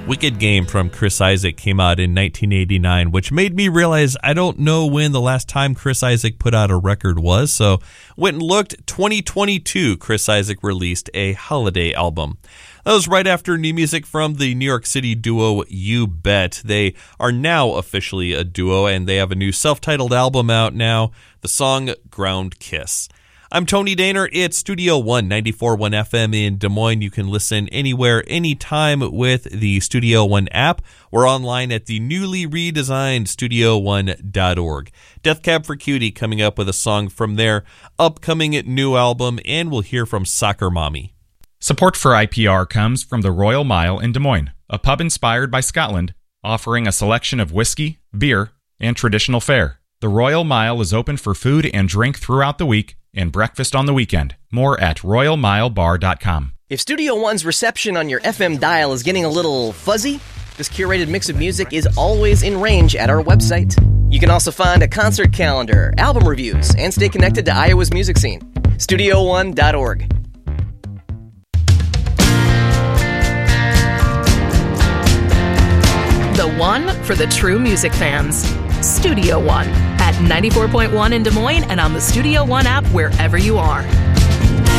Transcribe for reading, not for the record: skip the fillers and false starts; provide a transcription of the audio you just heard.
Wicked Game from Chris Isaak came out in 1989, which made me realize I don't know when the last time Chris Isaak put out a record was, so went and looked. 2022, Chris Isaak released a holiday album. That was right after new music from the New York City duo You Bet. They are now officially a duo, and they have a new self-titled album out now, the song Ground Kiss. I'm Tony Daner. It's Studio One, 94.1 FM in Des Moines. You can listen anywhere, anytime with the Studio One app. We're online at the newly redesigned StudioOne.org. Death Cab for Cutie coming up with a song from their upcoming new album, and we'll hear from Soccer Mommy. Support for IPR comes from the Royal Mile in Des Moines, a pub inspired by Scotland, offering a selection of whiskey, beer, and traditional fare. The Royal Mile is open for food and drink throughout the week and breakfast on the weekend. More at royalmilebar.com. If Studio One's reception on your FM dial is getting a little fuzzy, this curated mix of music is always in range at our website. You can also find a concert calendar, album reviews, and stay connected to Iowa's music scene. StudioOne.org. The one for the true music fans. Studio One at 94.1 in Des Moines and on the Studio One app wherever you are.